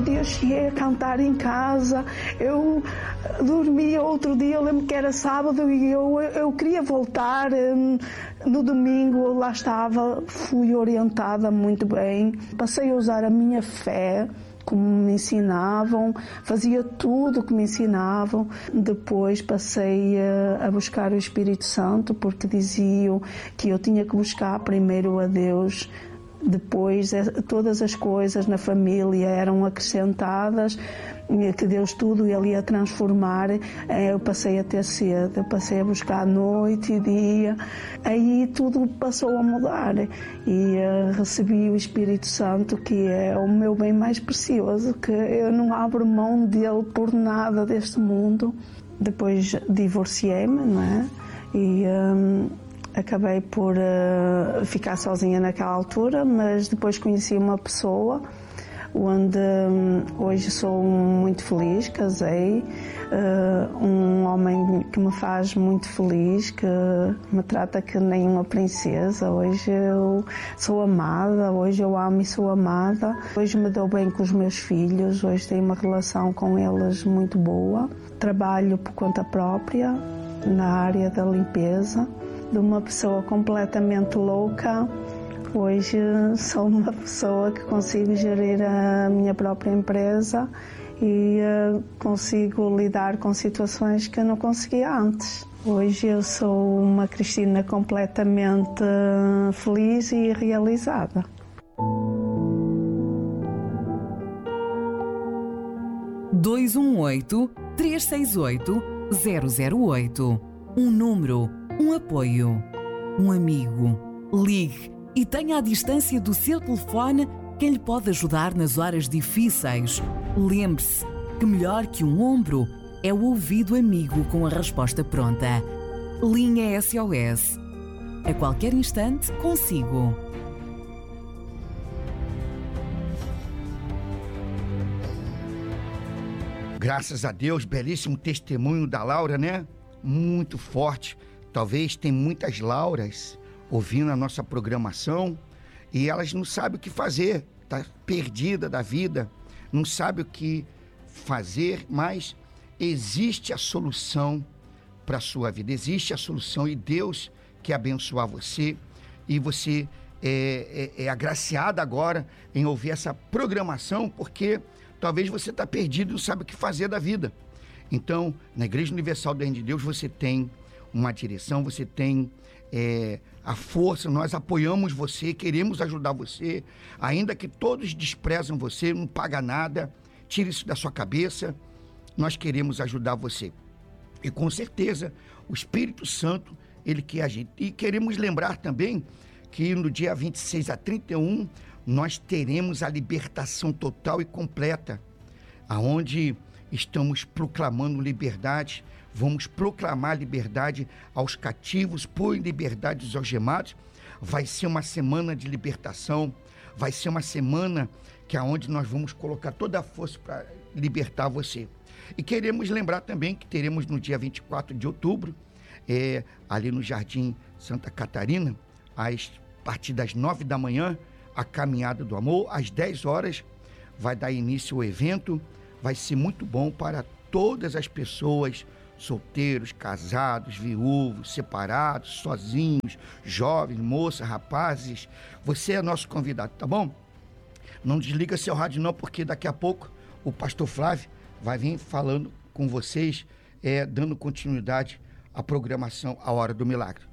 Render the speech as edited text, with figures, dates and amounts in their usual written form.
outro dia cheguei a cantar em casa, eu dormia, outro dia eu lembro que era sábado e eu queria voltar, no domingo lá estava, fui orientada muito bem, passei a usar a minha fé, como me ensinavam, fazia tudo o que me ensinavam. Depois passei a buscar o Espírito Santo, porque diziam que eu tinha que buscar primeiro a Deus, depois todas as coisas na família eram acrescentadas, que Deus tudo ele ia transformar. Eu passei a ter sede, eu passei a buscar noite e dia, aí tudo passou a mudar e recebi o Espírito Santo, que é o meu bem mais precioso, que eu não abro mão dele por nada deste mundo. Depois divorciei-me, não é? E acabei por ficar sozinha naquela altura, mas depois conheci uma pessoa onde hoje sou muito feliz, casei, um homem que me faz muito feliz, que me trata que nem uma princesa. Hoje eu sou amada, hoje eu amo e sou amada, hoje me dou bem com os meus filhos, hoje tenho uma relação com eles muito boa. Trabalho por conta própria na área da limpeza. De uma pessoa completamente louca, hoje sou uma pessoa que consigo gerir a minha própria empresa e consigo lidar com situações que eu não conseguia antes. Hoje eu sou uma Cristina completamente feliz e realizada. Dois 368-008. Um número, um apoio, um amigo. Ligue e tenha à distância do seu telefone quem lhe pode ajudar nas horas difíceis. Lembre-se que melhor que um ombro é o ouvido amigo com a resposta pronta. Linha SOS. A qualquer instante, consigo. Graças a Deus, belíssimo testemunho da Laura, né? Muito forte. Talvez tem muitas Lauras ouvindo a nossa programação e elas não sabem o que fazer, tá perdida da vida, não sabe o que fazer, mas existe a solução para a sua vida, existe a solução e Deus quer abençoar você e você é agraciada agora em ouvir essa programação, porque talvez você está perdido e não sabe o que fazer da vida. Então, na Igreja Universal do Reino de Deus, você tem uma direção, você tem a força, nós apoiamos você, queremos ajudar você, ainda que todos desprezam você, não paga nada, tire isso da sua cabeça, nós queremos ajudar você. E com certeza, o Espírito Santo, ele quer agir. E queremos lembrar também que no dia 26 a 31, nós teremos a libertação total e completa, aonde estamos proclamando liberdade, vamos proclamar liberdade aos cativos, pôr em liberdade os algemados. Vai ser uma semana de libertação, vai ser uma semana que é onde nós vamos colocar toda a força para libertar você. E queremos lembrar também que teremos no dia 24 de outubro, ali no Jardim Santa Catarina, a partir das 9 da manhã, a Caminhada do Amor, às 10 horas, vai dar início ao evento. Vai ser muito bom para todas as pessoas, solteiros, casados, viúvos, separados, sozinhos, jovens, moças, rapazes. Você é nosso convidado, tá bom? Não desliga seu rádio não, porque daqui a pouco o pastor Flávio vai vir falando com vocês, dando continuidade à programação A Hora do Milagre.